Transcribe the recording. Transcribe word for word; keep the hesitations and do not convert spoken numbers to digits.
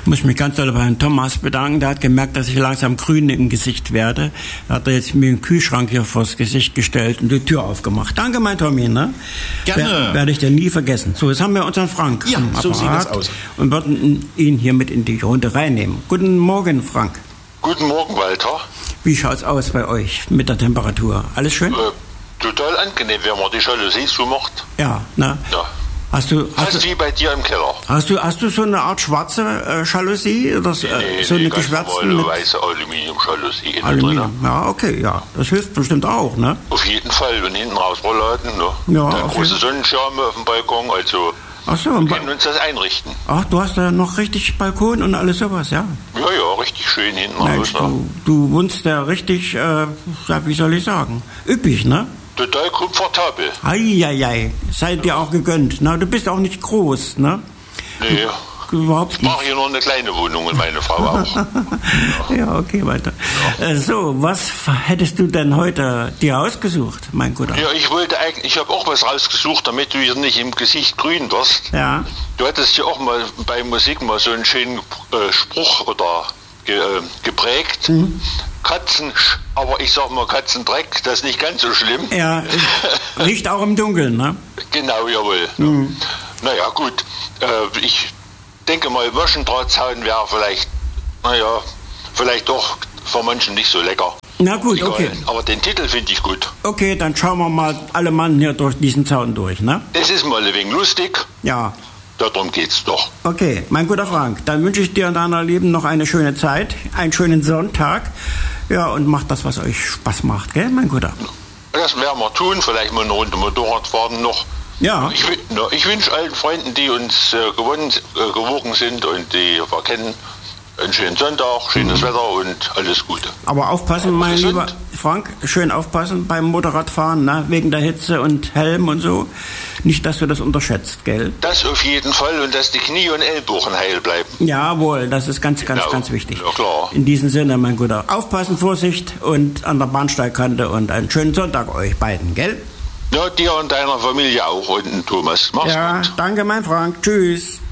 Ich muss mich ganz doll bei Herrn Thomas bedanken. Der hat gemerkt, dass ich langsam grün im Gesicht werde. Da hat er jetzt mir einen Kühlschrank hier vors Gesicht gestellt und die Tür aufgemacht. Danke, mein Tommy. Ne? Gerne. Wer, werde ich dir nie vergessen. So, jetzt haben wir unseren Frank ja, am so sieht das aus. Und würden ihn hier mit in die Runde reinnehmen. Guten Morgen, Frank. Guten Morgen, Walter. Wie schaut's aus bei euch mit der Temperatur? Alles schön? Äh, total angenehm, wenn man die Jalousie zumacht. Ja, ne? Ja. Hast du, hast Fast du, wie bei dir im Keller. hast du, hast du so eine Art schwarze äh, Jalousie? Oder so, äh, Nee, so nee, eine ganz geschwärzte normale mit weiße Aluminium-Jalousie innen Aluminium? drin. Ja, okay, ja. Das hilft bestimmt auch, ne? Auf jeden Fall. Und hinten raus Rollladen, ne? Ja, Dann auf große jeden- Sonnenschirme auf dem Balkon, also Ach so, wir und können uns das einrichten. ach, du hast ja noch richtig Balkon und alles sowas, ja? Ja, ja, richtig schön hinten Mensch, raus. Ne? du, du wohnst ja richtig, äh, ja, wie soll ich sagen, üppig, ne? Total komfortabel. Eieiei, sei dir auch gegönnt. Na, du bist auch nicht groß, ne? Nee, Überhaupt ich nicht. mache hier nur eine kleine Wohnung und meine Frau auch. Ja, okay, weiter. Äh, so, was hättest du denn heute dir ausgesucht, mein Guter? Ja, ich wollte eigentlich, ich habe auch was rausgesucht, damit du hier nicht im Gesicht grün wirst. Ja. Du hattest ja auch mal bei Musik mal so einen schönen äh, Spruch oder ge, äh, geprägt. Mhm. Katzen, aber ich sag mal Katzendreck, das ist nicht ganz so schlimm. Ja, äh, riecht auch im Dunkeln, ne? Genau, jawohl. Mhm. Naja, gut. Äh, ich denke mal, Waschendrahtzaun wäre vielleicht, naja, vielleicht doch für manchen nicht so lecker. Na gut, Egal. okay. Aber den Titel finde ich gut. Okay, dann schauen wir mal alle Mann hier durch diesen Zaun durch, ne? Das ist mal ein wenig lustig. Ja. Darum geht's doch. Okay, mein guter Frank, dann wünsche ich dir und deiner Lieben noch eine schöne Zeit, einen schönen Sonntag. Ja, und macht das, was euch Spaß macht, gell, mein Guter? Das werden wir tun, vielleicht mal eine Runde Motorrad fahren noch. Ja. Ich, wün- na, ich wünsche allen Freunden, die uns äh, gewonnen, äh, gewogen sind und die wir kennen, einen schönen Sonntag, schönes Mhm. Wetter und alles Gute. Aber aufpassen, mein gesund. lieber Frank, schön aufpassen beim Motorradfahren, ne? Wegen der Hitze und Helm und so. Nicht, dass du das unterschätzt, gell? Das auf jeden Fall und dass die Knie und Ellbogen heil bleiben. Jawohl, das ist ganz, ganz, Genau. ganz wichtig. Ja, klar. In diesem Sinne, mein Guter, aufpassen, Vorsicht und an der Bahnsteigkante und einen schönen Sonntag euch beiden, gell? Ja, dir und deiner Familie auch und Thomas. Mach's Ja, gut. danke, mein Frank. Tschüss.